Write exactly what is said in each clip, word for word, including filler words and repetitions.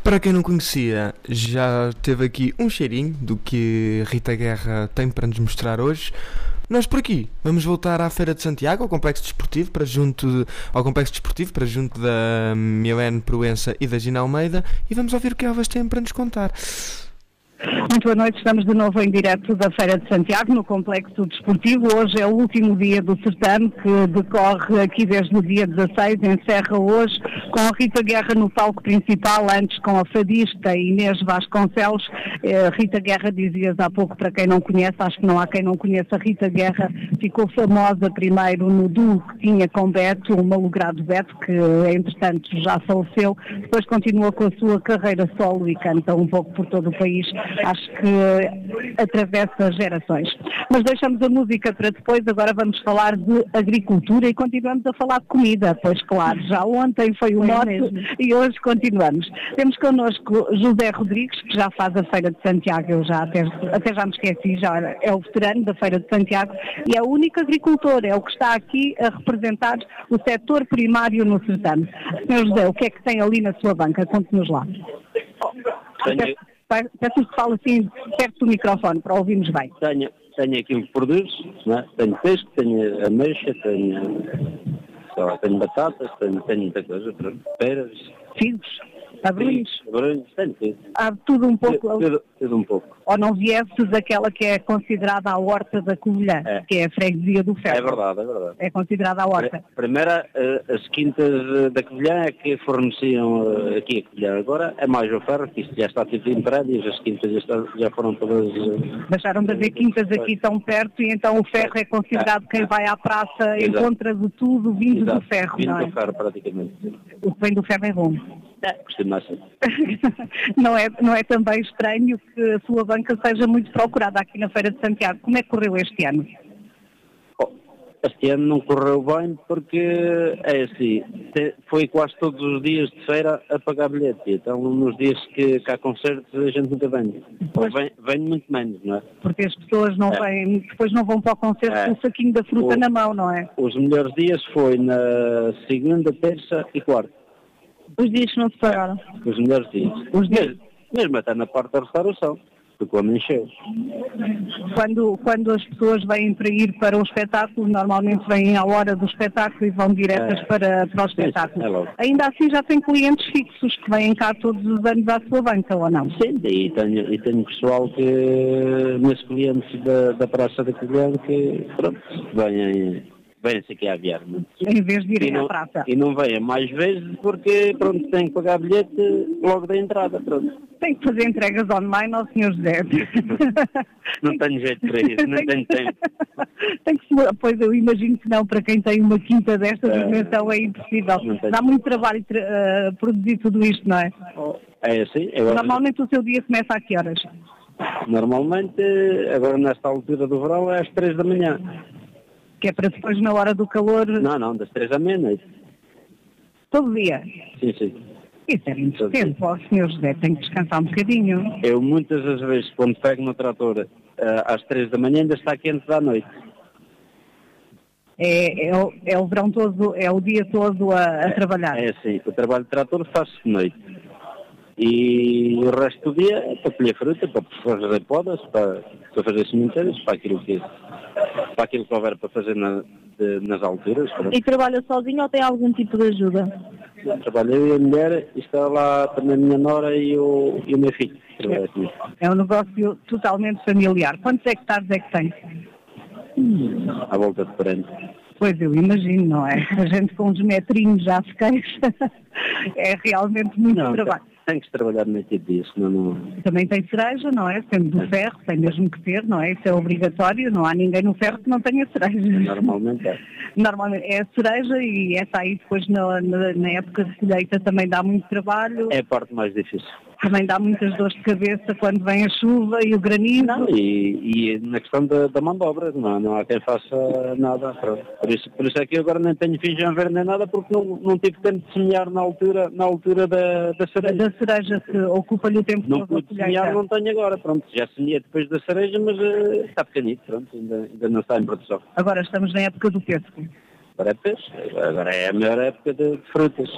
Para quem não conhecia, já teve aqui um cheirinho do que Rita Guerra tem para nos mostrar hoje. Nós por aqui vamos voltar à Feira de Santiago, ao Complexo Desportivo, para junto de, ao Complexo Desportivo, para junto da Milene Proença e da Gina Almeida, e vamos ouvir o que elas têm para nos contar. Muito boa noite, estamos de novo em direto da Feira de Santiago, no Complexo Desportivo. Hoje é o último dia do certame, que decorre aqui desde o dia dezasseis, encerra hoje com a Rita Guerra no palco principal, antes com a fadista Inês Vasconcelos. Eh, Rita Guerra, dizias há pouco, para quem não conhece, acho que não há quem não conheça, Rita Guerra ficou famosa primeiro no duo que tinha com Beto, o malogrado Beto, que entretanto já faleceu, depois continua com a sua carreira solo e canta um pouco por todo o país. Acho que atravessa gerações. Mas deixamos a música para depois, agora vamos falar de agricultura e continuamos a falar de comida, pois claro, já ontem foi o mote e hoje continuamos. Temos connosco José Rodrigues, que já faz a Feira de Santiago, eu já até, até já me esqueci, já é o veterano da Feira de Santiago e é o único agricultor, é o que está aqui a representar o setor primário no certame. senhor José, o que é que tem ali na sua banca? Conte-nos lá. Tenho... Peço que fale assim perto do microfone para ouvirmos bem. Tenho, tenho aquilo que produz, não é? Tenho peixe, tenho ameixa, tenho, lá, tenho batatas, tenho, tenho muita coisa, peras, figos, abrunhos, abrunhos, tenho tudo. Há tudo um pouco. Tudo, tudo um pouco. Ou não viesse daquela que é considerada a horta da Covilhã, é. que é a freguesia do Ferro. É verdade, é verdade. É considerada a horta. Primeiro, as quintas da Covilhã é que forneciam aqui a Covilhã. Agora é mais o Ferro, que isto já está tipo em prédios, as quintas já, está, já foram todas... Deixaram de haver quintas aqui tão perto e então o Ferro é considerado é. quem vai à praça, Exato. encontra de tudo vindo Exato. do Ferro, vindo não é? do Ferro, praticamente. O que vem do Ferro é bom. É, gostei mais. não, é, não é também estranho que a sua banca seja muito procurada aqui na Feira de Santiago. Como é que correu este ano? Oh, este ano não correu bem porque é assim, foi quase todos os dias de feira a pagar bilhete. Então nos dias que, que há concertos a gente nunca vem. Vem, vem muito menos, não é? Porque as pessoas não é. vêm, depois não vão para o concerto é. com o saquinho da fruta o, na mão, não é? Os melhores dias foi na segunda, terça e quarta. Os dias que não se pagaram? Os melhores dias. Os dias? Mesmo, mesmo até na parte da restauração, porque o encheu. Quando, quando as pessoas vêm para ir para o espetáculo, normalmente vêm à hora do espetáculo e vão diretas é. para, para o espetáculo. É logo. Ainda assim já tem clientes fixos que vêm cá todos os anos à sua banca, ou não? Sim, e tenho, e tenho pessoal que, meus clientes da, da Praça da Covilhã, que pronto, vêm... vêm-se aqui a aviar. Em vez de irem não, à praça. E não venham mais vezes porque, pronto, têm que pagar bilhete logo da entrada, pronto. Tem que fazer entregas online ao senhor José. Não tenho jeito para isso, não tenho tempo. Tem que, pois eu imagino que não, para quem tem uma quinta desta dimensão é, é impossível. Dá muito trabalho uh, produzir tudo isto, não é? É assim. Eu Normalmente acho... o seu dia começa a que horas? Normalmente, agora nesta altura do verão, é às três da manhã. Que é para depois, na hora do calor... Não, não, das três à meia-noite. Todo dia? Sim, sim. Isso é muito tempo, ó, senhor José, tem que descansar um bocadinho. Eu, muitas das vezes, quando pego no trator uh, às três da manhã, ainda está quente da noite. É, é, o, é o verão todo, é o dia todo a, a é, trabalhar? É, sim. O trabalho de trator faz-se de noite. E o resto do dia é para colher fruta, para fazer podas, para, para fazer sementeiras, para aquilo que para aquilo que houver para fazer na, de, nas alturas. E trabalha sozinho ou tem algum tipo de ajuda? Trabalho eu e a mulher, e está lá também a minha nora e o, e o meu filho. É, é um negócio totalmente familiar. Quantos hectares é que tem? Hum, à volta de quarenta. Pois eu imagino, não é? A gente com uns metrinhos já se queixa. É realmente muito não, trabalho. Tem que se trabalhar no tipo disso, não, não... Também tem cereja, não é? Sendo do ferro, tem mesmo que ter, não é? Isso é obrigatório, não há ninguém no ferro que não tenha cereja. Normalmente é. Normalmente é a cereja e essa aí depois na, na, na época de colheita também dá muito trabalho. É a parte mais difícil. Também dá muitas dores de cabeça quando vem a chuva e o granizo. Não, e, e na questão da, da mão de obra, não, não há quem faça nada. Por isso, por isso é que eu agora nem tenho feijão verde nem nada, porque não, não tive tempo de semear na altura, na altura da, da cereja. Da cereja que ocupa-lhe o tempo não todo. Não pude semear, não tenho agora, pronto. Já semeei depois da cereja, mas uh, está pequenito, pronto, ainda, ainda não está em produção. Agora estamos na época do pêssego. Agora é peixe, agora é a melhor época de, de frutas.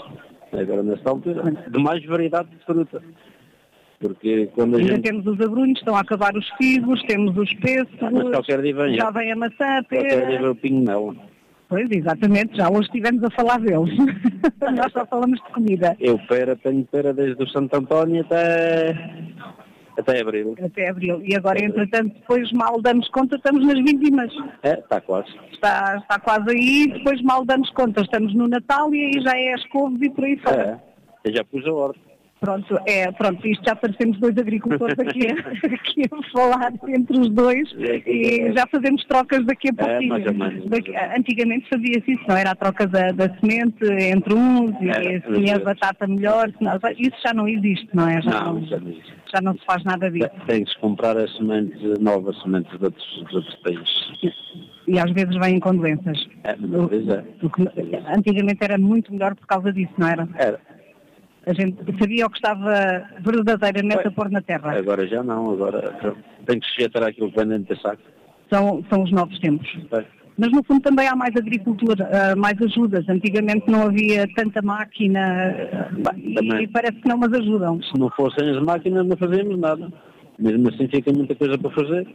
agora nesta altura, de mais variedade de fruta. Porque quando a Ainda gente... temos os abrunhos, estão a acabar os figos, temos os pêssegos, Mas qualquer dia vem, já vem a maçã, a qualquer dia vem pera. o pingo mel. Pois, exatamente, já hoje estivemos a falar deles. Nós só falamos de comida. Eu pera, tenho pera desde o Santo António até, até abril. Até abril. E agora, entretanto, depois mal damos conta, estamos nas vindimas. É, está quase. Está, está quase aí, depois mal damos conta, estamos no Natal e aí já é as couves e por aí fora. É, eu já pus a ordem. Pronto, é, pronto, isto já parecemos dois agricultores aqui, a- aqui a falar entre os dois e já fazemos trocas daqui a pouquinho. mais ou menos. Daqui- antigamente fazia-se isso, não era a troca da, da semente entre uns e Era, se tinha era. batata melhor, se não- isso já não existe, não é? Já Não, não, já não existe. já não se faz nada disso. Tem que se comprar as sementes novas, sementes de outros, de outros países. E às vezes vêm com doenças. É, muitas vezes é. O que antigamente era muito melhor por causa disso, não era? Era. A gente sabia o que estava verdadeiramente Foi. a pôr na terra. Agora já não, agora tem que se sujeitar àquilo que vem dentro da saco. São, são os novos tempos. É. Mas no fundo também há mais agricultura, ah, mais ajudas. Antigamente não havia tanta máquina ah, e, Também. e parece que não, mas ajudam. Se não fossem as máquinas não fazíamos nada. Mesmo assim fica muita coisa para fazer.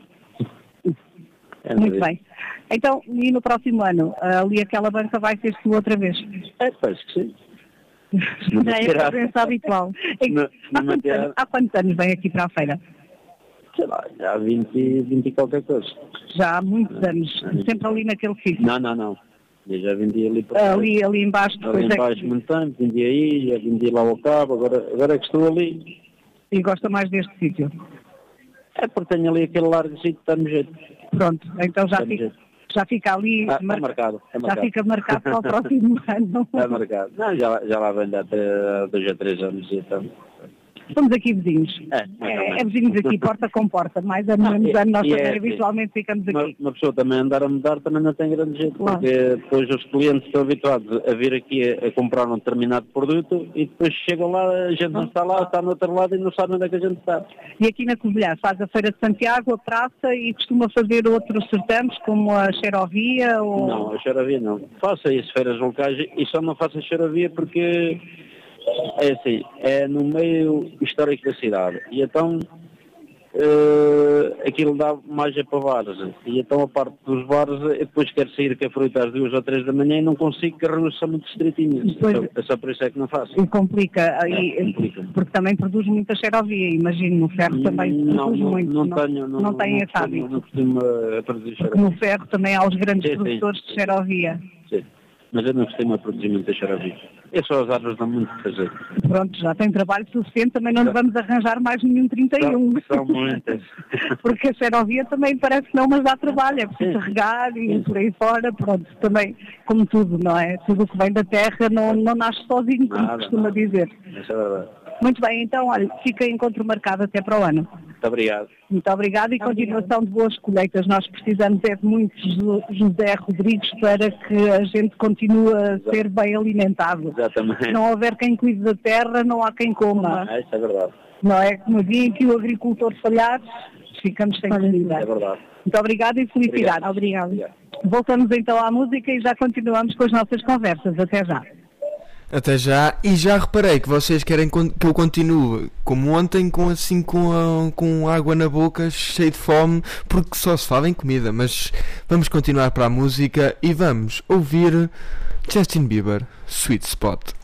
É, Muito mas- bem. Então, e no próximo ano, ah, ali aquela banca vai ser sua outra vez? É, parece que sim. Não Já é a terá. presença habitual. Não- há, não quantos terá. anos, há quantos anos vem aqui para a feira? Sei lá, já há vinte, vinte e qualquer coisa. Já há muitos anos. Sempre ali naquele sítio. Não, não, não. Eu já vendi ali para Ali, ali embaixo, depois ali é embaixo que... muito tempo, vendi aí, já vendi lá ao cabo, agora, agora é que estou ali. E gosta mais deste sítio. É porque tenho ali aquele largo sítio que está no jeito. Pronto, então já Está no fica, jeito. já fica ali... Ah, está mar- marcado, está Já marcado. fica marcado para o próximo ano. Está marcado. Não, já, já lá vem há três- dois a três anos então. Somos aqui vizinhos. É, mais ou É, menos. é vizinhos aqui, porta com porta. Mais ano, menos e- ano, nós e é também assim. habitualmente ficamos Uma, aqui. uma pessoa também andar a mudar também não tem grande jeito, Claro. porque depois os clientes estão habituados a vir aqui a, a comprar um determinado produto e depois chegam lá, a gente não está lá, está no outro lado e não sabe onde é que a gente está. E aqui na Covilhã faz a Feira de Santiago, a praça e costuma fazer outros certames, como a Xerovia ou... Não, a xerovia não. Faça isso, feiras locais, e só não faça xerovia porque é assim, é no meio histórico da cidade. E então eh, aquilo dá mais a para bares. E então a parte dos bares, eu depois quero sair com a fruta às duas ou três da manhã e não consigo, que as ruas são muito estreitinhas. Pois. Só, é só por isso é que não faço. E complica, e- É, complica. porque também produz muita xerovia, imagino, no ferro também não, produz não, muito. não tenho, não, não tem não esse costumo- hábito. Não costumo eh, produzir Porque xerovia. no ferro também há os grandes Sim, sim. produtores de xerovia. Sim. Mas eu não costumo produzir muita xerovia. É só as árvores dão muito a fazer. Pronto, já tem trabalho suficiente, também não lhe vamos arranjar mais nenhum trinta e um. São, são muitas. Porque a xerovia também parece que não, mas dá trabalho, é preciso Sim. regar e por aí fora, pronto, também, como tudo, não é? Tudo o que vem da terra não, não nasce sozinho, como Nada, se costuma nada. dizer. Isso é verdade. Muito bem, então, olha, fica encontro marcado até para o ano. Muito obrigado. Muito obrigada e continuação de boas colheitas. Nós precisamos é de muitos Jo- José Rodrigues para que a gente continue a ser bem alimentado. Exatamente. Se não houver quem cuide da terra, não há quem coma. Ah, isso é verdade. Não é? No dia em que o agricultor falhar, ficamos sem comida. É verdade. Muito obrigada e felicidades. Obrigado. Obrigado. Voltamos então à música e já continuamos com as nossas conversas. Até já. Até já, e já reparei que vocês querem con- que eu continue como ontem, com assim com, a- com água na boca, cheio de fome, porque só se fala em comida. Mas vamos continuar para a música e vamos ouvir Justin Bieber, Sweet Spot.